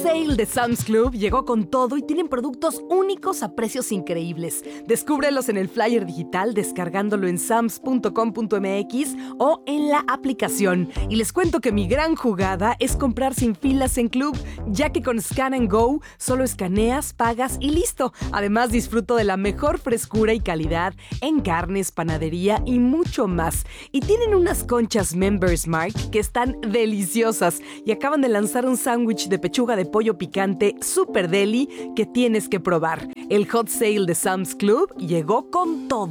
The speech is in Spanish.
Sale de Sam's Club llegó con todo y tienen productos únicos a precios increíbles. Descúbrelos en el flyer digital descargándolo en sams.com.mx o en la aplicación. Y les cuento que mi gran jugada es comprar sin filas en Club, ya que con Scan and Go solo escaneas, pagas y listo. Además, disfruto de la mejor frescura y calidad en carnes, panadería y mucho más. Y tienen unas conchas Members Mark que están deliciosas y acaban de lanzar un sándwich de pechuga de pollo picante super deli que tienes que probar. El Hot Sale de Sam's Club llegó con todo.